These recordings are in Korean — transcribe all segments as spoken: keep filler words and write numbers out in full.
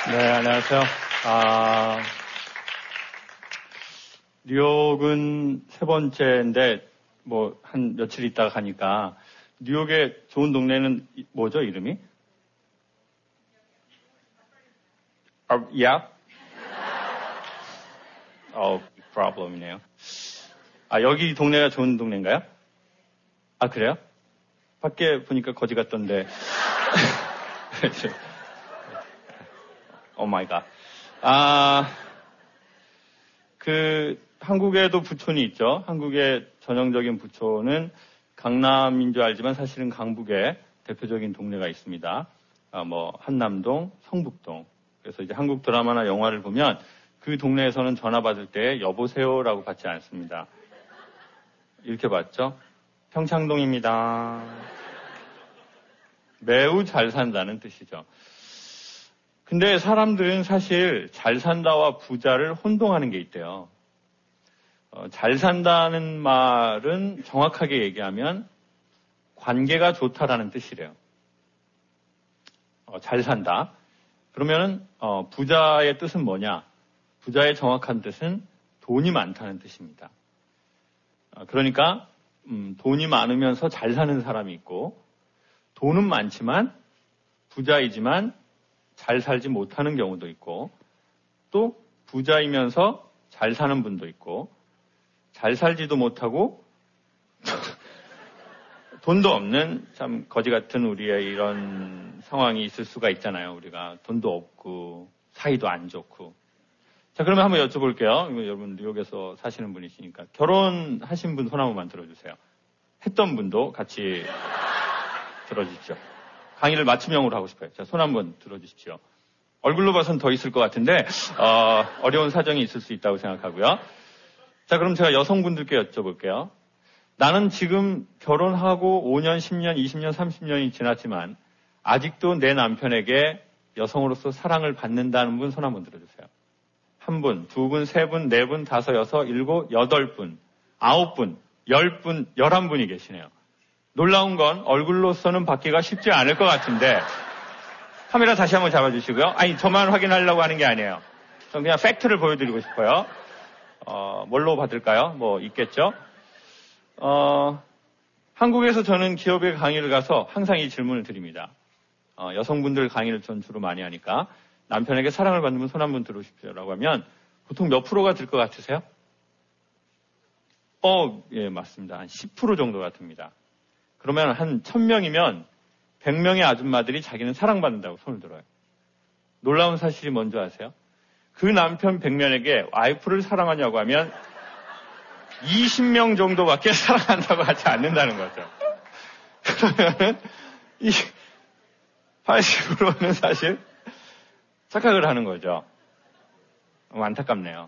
네, 안녕하세요. 아, 뉴욕은 세 번째인데, 뭐, 한 며칠 있다가 가니까, 뉴욕의 좋은 동네는 뭐죠, 이름이? 아, yeah? 어, problem이네요. 아, 여기 동네가 좋은 동네인가요? 아, 그래요? 밖에 보니까 거지 같던데. 오 마이 갓. 아, 그, 한국에도 부촌이 있죠. 한국의 전형적인 부촌은 강남인 줄 알지만 사실은 강북에 대표적인 동네가 있습니다. 아, 뭐, 한남동, 성북동. 그래서 이제 한국 드라마나 영화를 보면 그 동네에서는 전화 받을 때 여보세요라고 받지 않습니다. 이렇게 받죠. 평창동입니다. 매우 잘 산다는 뜻이죠. 근데 사람들은 사실 잘 산다와 부자를 혼동하는 게 있대요. 어, 잘 산다는 말은 정확하게 얘기하면 관계가 좋다라는 뜻이래요. 어, 잘 산다. 그러면은 어, 부자의 뜻은 뭐냐? 부자의 정확한 뜻은 돈이 많다는 뜻입니다. 어, 그러니까 음, 돈이 많으면서 잘 사는 사람이 있고 돈은 많지만 부자이지만 잘 살지 못하는 경우도 있고 또 부자이면서 잘 사는 분도 있고 잘 살지도 못하고 돈도 없는 참 거지 같은 우리의 이런 상황이 있을 수가 있잖아요. 우리가 돈도 없고 사이도 안 좋고. 자, 그러면 한번 여쭤볼게요. 여러분 뉴욕에서 사시는 분이시니까 결혼하신 분 손 한 번만 들어주세요. 했던 분도 같이 들어주십시오. 강의를 맞춤형으로 하고 싶어요. 자, 손 한번 들어주십시오. 얼굴로 봐선 더 있을 것 같은데 어, 어려운 사정이 있을 수 있다고 생각하고요. 자, 그럼 제가 여성분들께 여쭤볼게요. 나는 지금 결혼하고 오 년, 십 년, 이십 년, 삼십 년이 지났지만 아직도 내 남편에게 여성으로서 사랑을 받는다는 분 손 한번 들어주세요. 한 분, 두 분, 세 분, 네 분, 다섯, 여섯, 일곱, 여덟 분, 아홉 분, 열 분, 열한 분이 계시네요. 놀라운 건 얼굴로서는 받기가 쉽지 않을 것 같은데 카메라 다시 한번 잡아주시고요. 아니 저만 확인하려고 하는 게 아니에요. 전 그냥 팩트를 보여드리고 싶어요. 어, 뭘로 받을까요? 뭐 있겠죠? 어, 한국에서 저는 기업에 강의를 가서 항상 이 질문을 드립니다. 어, 여성분들 강의를 전 주로 많이 하니까 남편에게 사랑을 받는 분 손 한 번 들어오십시오라고 하면 보통 몇 프로가 들 것 같으세요? 어, 예, 맞습니다. 한 십 퍼센트 정도 같습니다. 그러면 한 천 명이면 백 명의 아줌마들이 자기는 사랑받는다고 손을 들어요. 놀라운 사실이 뭔지 아세요? 그 남편 백 명에게 와이프를 사랑하냐고 하면 이십 명 정도밖에 사랑한다고 하지 않는다는 거죠. 그러면은 이 팔십 퍼센트는 사실 착각을 하는 거죠. 안타깝네요.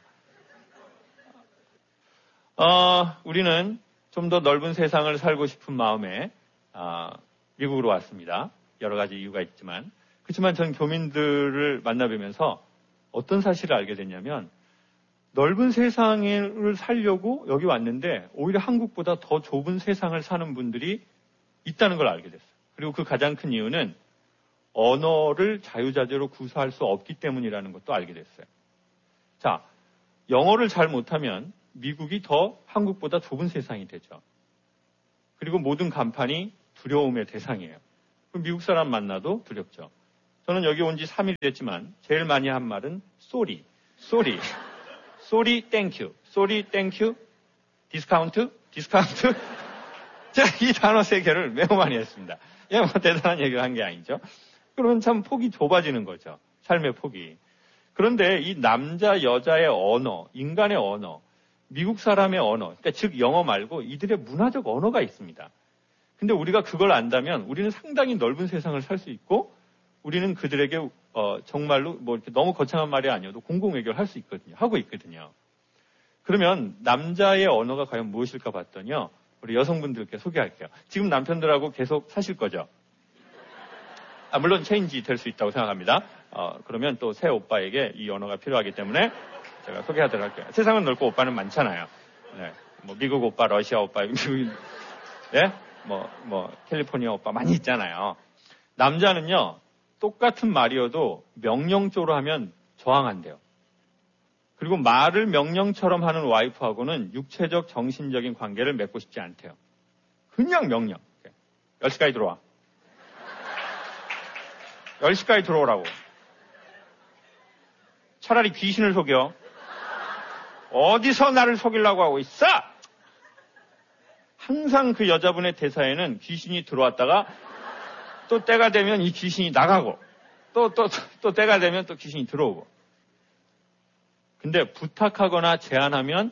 어, 우리는 좀 더 넓은 세상을 살고 싶은 마음에 어, 미국으로 왔습니다. 여러 가지 이유가 있지만 그렇지만 전 교민들을 만나뵈면서 어떤 사실을 알게 됐냐면 넓은 세상을 살려고 여기 왔는데 오히려 한국보다 더 좁은 세상을 사는 분들이 있다는 걸 알게 됐어요. 그리고 그 가장 큰 이유는 언어를 자유자재로 구사할 수 없기 때문이라는 것도 알게 됐어요. 자, 영어를 잘 못하면 미국이 더 한국보다 좁은 세상이 되죠. 그리고 모든 간판이 두려움의 대상이에요. 그럼 미국 사람 만나도 두렵죠. 저는 여기 온 지 삼 일 됐지만 제일 많이 한 말은 sorry, sorry, sorry, thank you, sorry, thank you, 디스카운트, 디스카운트. 제가 이 단어 세 개를 매우 많이 했습니다. 예, 뭐 대단한 얘기를 한 게 아니죠. 그러면 참 폭이 좁아지는 거죠. 삶의 폭이. 그런데 이 남자, 여자의 언어, 인간의 언어, 미국 사람의 언어, 그러니까 즉 영어 말고 이들의 문화적 언어가 있습니다. 근데 우리가 그걸 안다면 우리는 상당히 넓은 세상을 살 수 있고 우리는 그들에게 어, 정말로 뭐 이렇게 너무 거창한 말이 아니어도 공공외교를 할 수 있거든요. 하고 있거든요. 그러면 남자의 언어가 과연 무엇일까 봤더니요. 우리 여성분들께 소개할게요. 지금 남편들하고 계속 사실 거죠? 아, 물론 체인지 될 수 있다고 생각합니다. 어, 그러면 또 새 오빠에게 이 언어가 필요하기 때문에 제가 소개하도록 할게요. 세상은 넓고 오빠는 많잖아요. 네. 뭐 미국 오빠, 러시아 오빠, 미국, 네? 뭐, 뭐, 캘리포니아 오빠 많이 있잖아요. 남자는요, 똑같은 말이어도 명령조로 하면 저항한대요. 그리고 말을 명령처럼 하는 와이프하고는 육체적, 정신적인 관계를 맺고 싶지 않대요. 그냥 명령. 열 시까지 들어와. 열 시까지 들어오라고. 차라리 귀신을 속여. 어디서 나를 속이려고 하고 있어? 항상 그 여자분의 대사에는 귀신이 들어왔다가 또 때가 되면 이 귀신이 나가고 또, 또, 또 때가 되면 또 귀신이 들어오고. 근데 부탁하거나 제안하면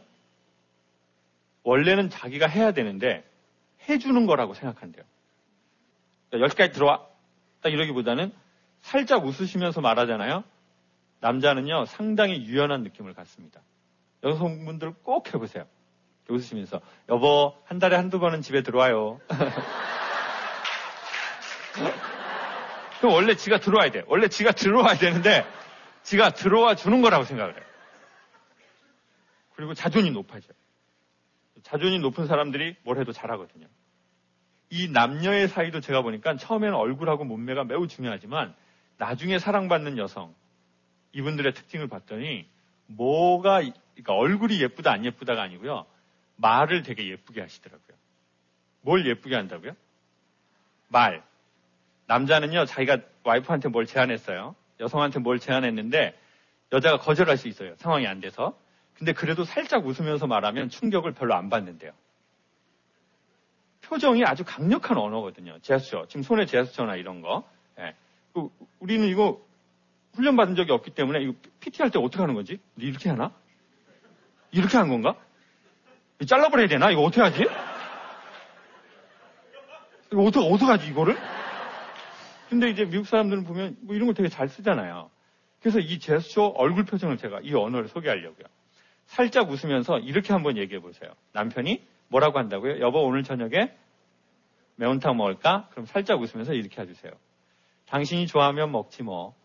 원래는 자기가 해야 되는데 해주는 거라고 생각한대요. 열 시까지 들어와. 딱 이러기보다는 살짝 웃으시면서 말하잖아요. 남자는요, 상당히 유연한 느낌을 갖습니다. 여성분들 꼭 해보세요. 웃으시면서, 여보, 한 달에 한두 번은 집에 들어와요. 그럼 원래 지가 들어와야 돼. 원래 지가 들어와야 되는데, 지가 들어와 주는 거라고 생각을 해요. 그리고 자존이 높아져요. 자존이 높은 사람들이 뭘 해도 잘하거든요. 이 남녀의 사이도 제가 보니까 처음에는 얼굴하고 몸매가 매우 중요하지만 나중에 사랑받는 여성, 이분들의 특징을 봤더니 뭐가, 그러니까 얼굴이 예쁘다 안 예쁘다가 아니고요. 말을 되게 예쁘게 하시더라고요. 뭘 예쁘게 한다고요? 말. 남자는요, 자기가 와이프한테 뭘 제안했어요. 여성한테 뭘 제안했는데 여자가 거절할 수 있어요. 상황이 안 돼서. 근데 그래도 살짝 웃으면서 말하면 충격을 별로 안 받는데요. 표정이 아주 강력한 언어거든요. 제스처. 지금 손에 제스처나 이런 거. 예. 우리는 이거 훈련받은 적이 없기 때문에 이거 피티 할 때 어떻게 하는 거지? 이렇게 하나? 이렇게 한 건가? 잘라버려야 되나? 이거 어떻게 하지? 이거 어떻게, 어떻게 하지, 이거를? 근데 이제 미국 사람들은 보면 뭐 이런 걸 되게 잘 쓰잖아요. 그래서 이 제스처, 얼굴 표정을 제가 이 언어를 소개하려고요. 살짝 웃으면서 이렇게 한번 얘기해 보세요. 남편이 뭐라고 한다고요? 여보, 오늘 저녁에 매운탕 먹을까? 그럼 살짝 웃으면서 이렇게 해주세요. 당신이 좋아하면 먹지 뭐.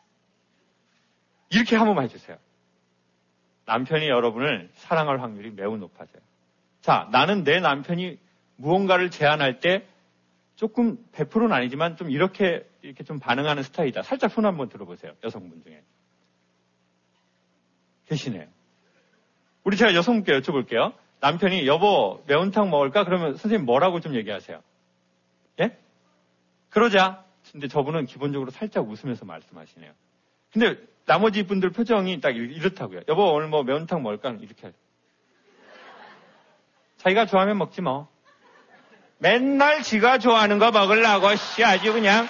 이렇게 한 번만 해주세요. 남편이 여러분을 사랑할 확률이 매우 높아져요. 자, 나는 내 남편이 무언가를 제안할 때 조금 백 퍼센트는 아니지만 좀 이렇게 이렇게 좀 반응하는 스타일이다. 살짝 손 한번 들어보세요. 여성분 중에. 계시네요. 우리 제가 여성분께 여쭤볼게요. 남편이 여보 매운탕 먹을까? 그러면 선생님 뭐라고 좀 얘기하세요. 예? 그러자. 근데 저분은 기본적으로 살짝 웃으면서 말씀하시네요. 근데 나머지 분들 표정이 딱 이렇다고요. 여보 오늘 뭐 매운탕 먹을까? 이렇게 하죠. 자기가 좋아하면 먹지 뭐. 맨날 지가 좋아하는 거 먹으려고 씨 아주 그냥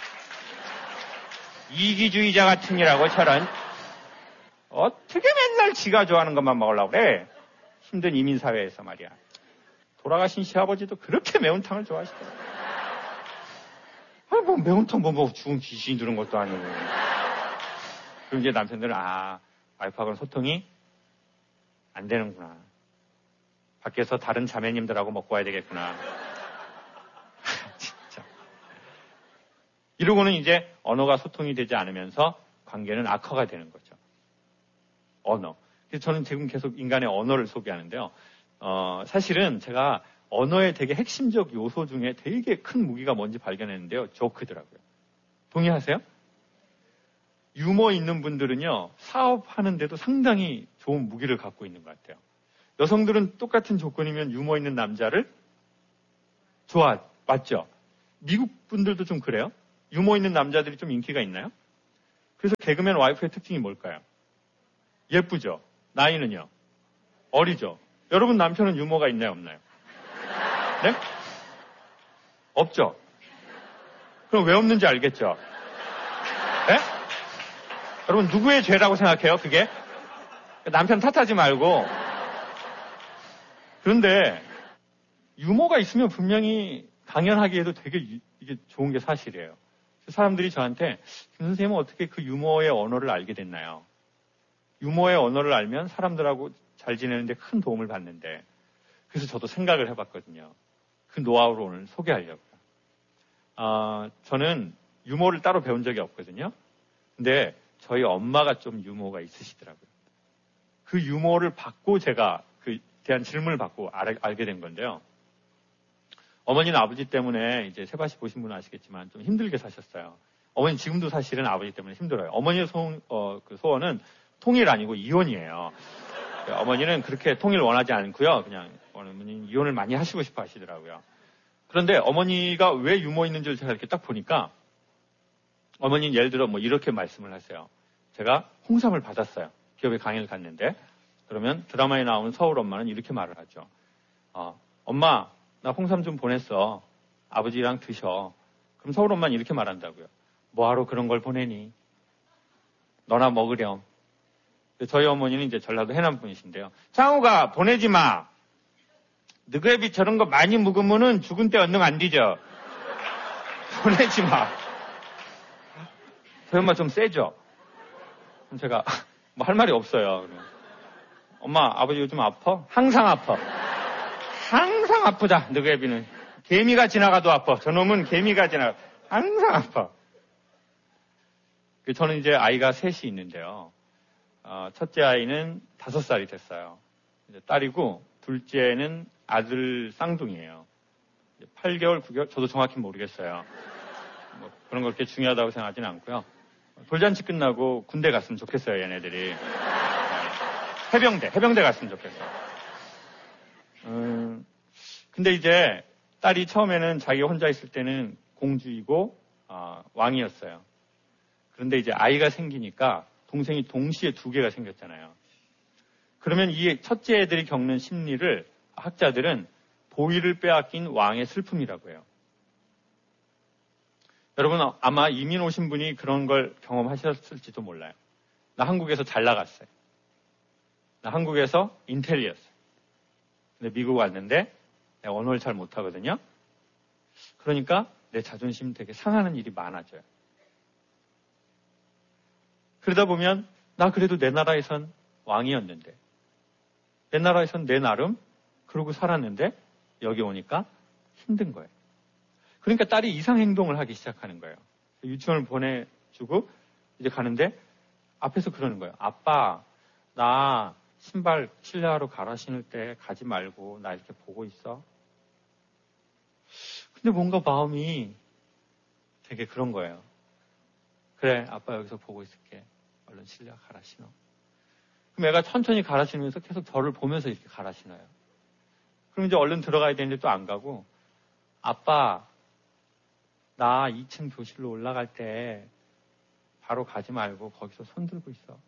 이기주의자 같으니라고 저런. 어떻게 맨날 지가 좋아하는 것만 먹으려고 그래. 힘든 이민사회에서 말이야. 돌아가신 시아버지도 그렇게 매운탕을 좋아하시더라고요. 아니 뭐 매운탕 뭐 먹고 죽은 귀신이 들은 것도 아니고. 그럼 이제 남편들은 아 와이프하고는 소통이 안 되는구나. 밖에서 다른 자매님들하고 먹고 와야 되겠구나. 진짜. 이러고는 이제 언어가 소통이 되지 않으면서 관계는 악화가 되는 거죠. 언어. 그래서 저는 지금 계속 인간의 언어를 소개하는데요. 어, 사실은 제가 언어의 되게 핵심적 요소 중에 되게 큰 무기가 뭔지 발견했는데요. 조크더라고요. 동의하세요? 유머 있는 분들은요, 사업하는데도 상당히 좋은 무기를 갖고 있는 것 같아요. 여성들은 똑같은 조건이면 유머 있는 남자를 좋아, 맞죠? 미국 분들도 좀 그래요? 유머 있는 남자들이 좀 인기가 있나요? 그래서 개그맨 와이프의 특징이 뭘까요? 예쁘죠? 나이는요? 어리죠? 여러분 남편은 유머가 있나요? 없나요? 네? 없죠? 그럼 왜 없는지 알겠죠? 네? 여러분 누구의 죄라고 생각해요? 그게? 남편 탓하지 말고. 그런데 유머가 있으면 분명히 강연하기에도 되게 유, 이게 좋은 게 사실이에요. 사람들이 저한테 김 선생님은 어떻게 그 유머의 언어를 알게 됐나요? 유머의 언어를 알면 사람들하고 잘 지내는데 큰 도움을 받는데 그래서 저도 생각을 해봤거든요. 그 노하우를 오늘 소개하려고요. 어, 저는 유머를 따로 배운 적이 없거든요. 근데 저희 엄마가 좀 유머가 있으시더라고요. 그 유머를 받고 제가 그 대한 질문을 받고 알, 알게 된 건데요. 어머니는 아버지 때문에 이제 세바시 보신 분은 아시겠지만 좀 힘들게 사셨어요. 어머니 지금도 사실은 아버지 때문에 힘들어요. 어머니의 소, 어, 그 소원은 통일 아니고 이혼이에요. 어머니는 그렇게 통일 원하지 않고요. 그냥 어머니는 이혼을 많이 하시고 싶어 하시더라고요. 그런데 어머니가 왜 유머 있는 줄 제가 이렇게 딱 보니까 어머니는 예를 들어 뭐 이렇게 말씀을 하세요. 제가 홍삼을 받았어요. 기업에 강의를 갔는데 그러면 드라마에 나오는 서울 엄마는 이렇게 말을 하죠. 어, 엄마 나 홍삼 좀 보냈어. 아버지랑 드셔. 그럼 서울 엄마는 이렇게 말한다고요. 뭐하러 그런 걸 보내니? 너나 먹으렴. 저희 어머니는 이제 전라도 해남 분이신데요. 창우가 보내지 마. 너그레비 저런 거 많이 묵으면은 죽은 때 얼른 안 뒤져. 보내지 마. 저희 엄마 좀 세죠? 그럼 제가 뭐 할 말이 없어요. 그러면. 엄마, 아버지 요즘 아파? 항상 아파. 항상 아프다. 너그레비는. 개미가 지나가도 아파. 저놈은 개미가 지나가. 항상 아파. 저는 이제 아이가 셋이 있는데요. 어, 첫째 아이는 다섯 살이 됐어요. 이제 딸이고 둘째는 아들 쌍둥이에요. 팔 개월, 구 개월, 저도 정확히 모르겠어요. 뭐 그런 거 그렇게 중요하다고 생각하지는 않고요. 돌잔치 끝나고 군대 갔으면 좋겠어요, 얘네들이. 네. 해병대, 해병대 갔으면 좋겠어요. 음, 근데 이제 딸이 처음에는 자기가 혼자 있을 때는 공주이고 어, 왕이었어요. 그런데 이제 아이가 생기니까 동생이 동시에 두 개가 생겼잖아요. 그러면 이 첫째 애들이 겪는 심리를 학자들은 보위를 빼앗긴 왕의 슬픔이라고 해요. 여러분 아마 이민 오신 분이 그런 걸 경험하셨을지도 몰라요. 나 한국에서 잘 나갔어요. 나 한국에서 인텔리였어요. 근데 미국 왔는데 내가 언어를 잘 못하거든요. 그러니까 내 자존심 되게 상하는 일이 많아져요. 그러다 보면 나 그래도 내 나라에선 왕이었는데 내 나라에선 내 나름 그러고 살았는데 여기 오니까 힘든 거예요. 그러니까 딸이 이상 행동을 하기 시작하는 거예요. 유치원을 보내주고 이제 가는데 앞에서 그러는 거예요. 아빠, 나 신발 실내화로 갈아 신을 때 가지 말고 나 이렇게 보고 있어. 근데 뭔가 마음이 되게 그런 거예요. 그래, 아빠 여기서 보고 있을게. 얼른 실내화 갈아 신어. 그럼 애가 천천히 갈아 신으면서 계속 저를 보면서 이렇게 갈아 신어요. 그럼 이제 얼른 들어가야 되는데 또 안 가고 아빠, 나 이 층 교실로 올라갈 때 바로 가지 말고 거기서 손 들고 있어.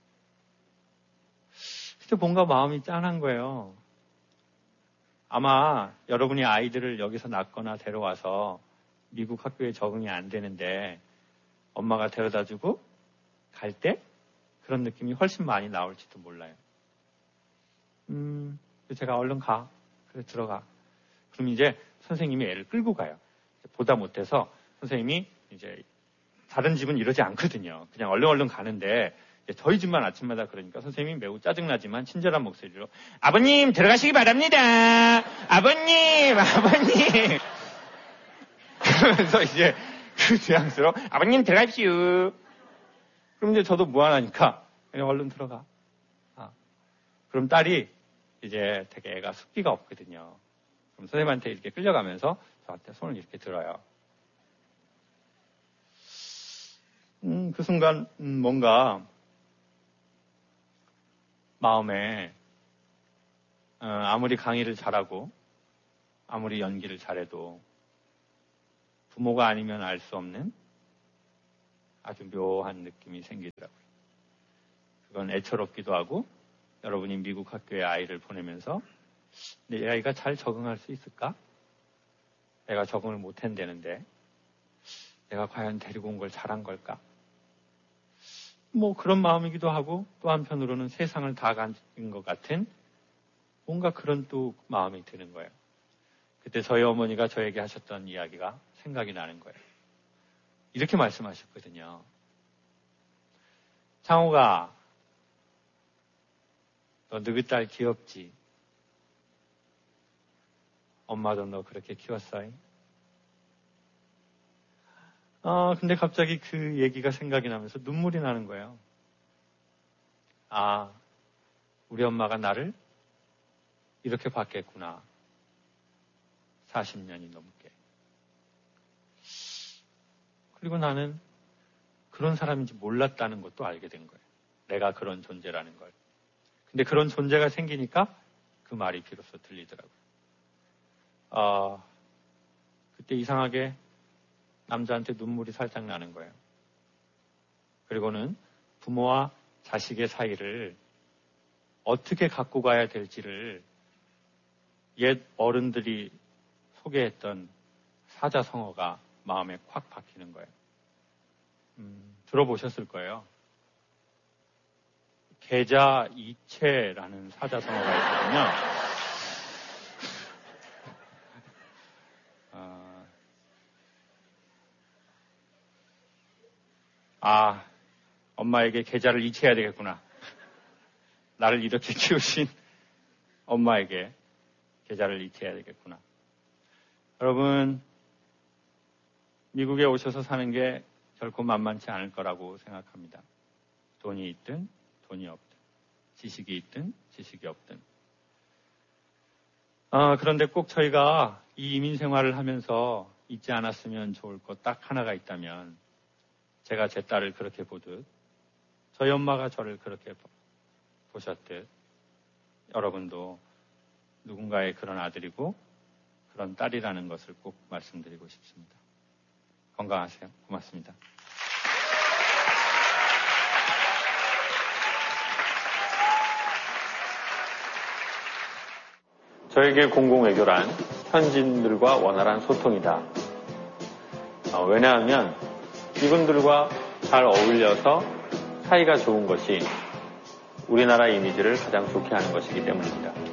진짜 뭔가 마음이 짠한 거예요. 아마 여러분이 아이들을 여기서 낳거나 데려와서 미국 학교에 적응이 안 되는데 엄마가 데려다주고 갈 때 그런 느낌이 훨씬 많이 나올지도 몰라요. 음, 제가 얼른 가. 그래, 들어가. 그럼 이제 선생님이 애를 끌고 가요. 보다 못해서 선생님이 이제 다른 집은 이러지 않거든요. 그냥 얼른 얼른 가는데 저희 집만 아침마다 그러니까 선생님이 매우 짜증나지만 친절한 목소리로 아버님 들어가시기 바랍니다. 아버님, 아버님. 그러면서 이제 그 뉘앙스로 아버님 들어가십시오. 그럼 이제 저도 무안하니까 그냥 얼른 들어가. 아. 그럼 딸이 이제 되게 애가 숫기가 없거든요. 그럼 선생님한테 이렇게 끌려가면서 저한테 손을 이렇게 들어요. 음, 그 순간 음, 뭔가 마음에 어, 아무리 강의를 잘하고 아무리 연기를 잘해도 부모가 아니면 알 수 없는 아주 묘한 느낌이 생기더라고요. 그건 애처롭기도 하고 여러분이 미국 학교에 아이를 보내면서 내 아이가 잘 적응할 수 있을까? 내가 적응을 못한다는데 내가 과연 데리고 온 걸 잘한 걸까? 뭐 그런 마음이기도 하고 또 한편으로는 세상을 다 가진 것 같은 뭔가 그런 또 마음이 드는 거예요. 그때 저희 어머니가 저에게 하셨던 이야기가 생각이 나는 거예요. 이렇게 말씀하셨거든요. 창호가 너 너희 딸 귀엽지? 엄마도 너 그렇게 키웠어? 아, 근데 갑자기 그 얘기가 생각이 나면서 눈물이 나는 거예요. 아, 우리 엄마가 나를 이렇게 봤겠구나. 사십 년이 넘게. 그리고 나는 그런 사람인지 몰랐다는 것도 알게 된 거예요. 내가 그런 존재라는 걸. 근데 그런 존재가 생기니까 그 말이 비로소 들리더라고요. 어, 그때 이상하게 남자한테 눈물이 살짝 나는 거예요. 그리고는 부모와 자식의 사이를 어떻게 갖고 가야 될지를 옛 어른들이 소개했던 사자성어가 마음에 콱 박히는 거예요. 음, 들어보셨을 거예요. 계자이체라는 사자성어가 있거든요. 어, 아, 엄마에게 계자를 이체해야 되겠구나. 나를 이렇게 키우신 엄마에게 계자를 이체해야 되겠구나. 여러분, 미국에 오셔서 사는 게 결코 만만치 않을 거라고 생각합니다. 돈이 있든 돈이 없든, 지식이 있든 지식이 없든. 아, 그런데 꼭 저희가 이 이민 생활을 하면서 잊지 않았으면 좋을 것 딱 하나가 있다면, 제가 제 딸을 그렇게 보듯 저희 엄마가 저를 그렇게 보셨듯 여러분도 누군가의 그런 아들이고 그런 딸이라는 것을 꼭 말씀드리고 싶습니다. 건강하세요. 고맙습니다. 저에게 공공외교란 현지인들과 원활한 소통이다. 어, 왜냐하면 이분들과 잘 어울려서 사이가 좋은 것이 우리나라 이미지를 가장 좋게 하는 것이기 때문입니다.